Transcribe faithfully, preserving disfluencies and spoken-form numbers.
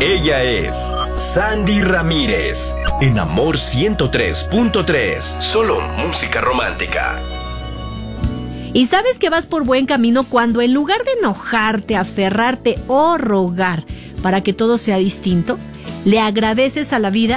Ella es Sandy Ramírez, en Amor ciento tres punto tres, solo música romántica. Y sabes que vas por buen camino cuando en lugar de enojarte, aferrarte o rogar para que todo sea distinto, le agradeces a la vida